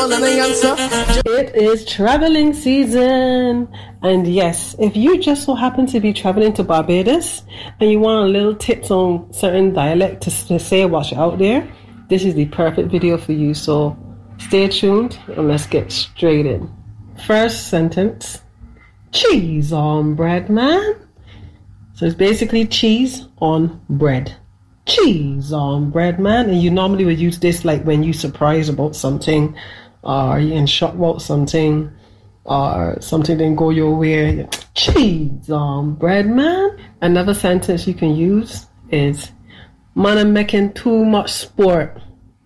It is traveling season, and yes, if you just so happen to be traveling to Barbados and you want a little tips on certain dialect to say while you're out there, this is the perfect video for you. So stay tuned and let's get straight in. First sentence: cheese on bread, man. So it's basically cheese on bread. Cheese on bread, man. And you normally would use this like when you surprised about something, or you're in shock about something, or something didn't go your way. Cheese on bread, man. Another sentence you can use is "Mana making too much sport."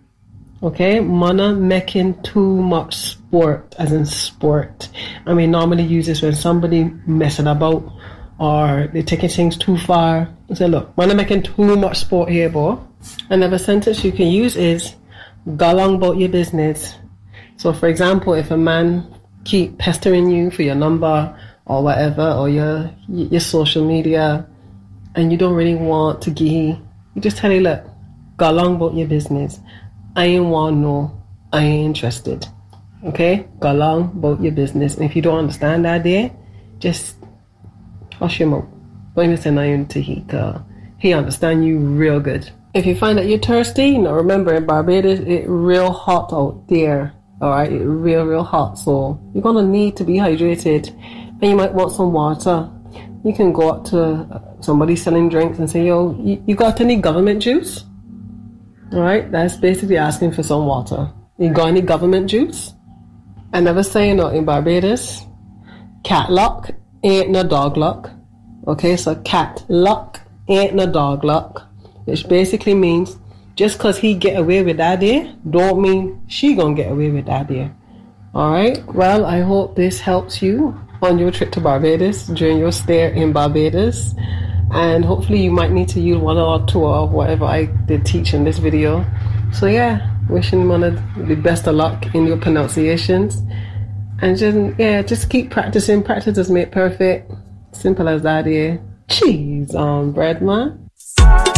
Okay, mana making too much sport, as in sport. And we normally use this when somebody messing about or they're taking things too far. Say, look, mana making too much sport here, boy. Another sentence you can use is "go along about your business." So, for example, if a man keep pestering you for your number or whatever, or your social media, and you don't really want to give, you just tell him, look, go along about your business. I ain't want to know. I ain't interested. Okay? Go along about your business. And if you don't understand that there, just hush him up. Don't even say nothing to he understand you real good. If you find that you're thirsty, remember in Barbados, it's real hot out there. Alright? It's real hot. So you're going to need to be hydrated. And you might want some water. You can go up to somebody selling drinks and say, yo, you got any government juice? Alright, that's basically asking for some water. You got any government juice? Another saying in Barbados, cat luck ain't no dog luck. Okay, so cat luck ain't no dog luck, which basically means just because he get away with that there, don't mean she gonna get away with that there. Alright, well, I hope this helps you on your trip to Barbados during your stay in Barbados. And hopefully you might need to use one or two of whatever I did teach in this video. So yeah, wishing one of the best of luck in your pronunciations. And just keep practicing. Practice does make perfect. Simple as that, yeah. Cheese on bread, man.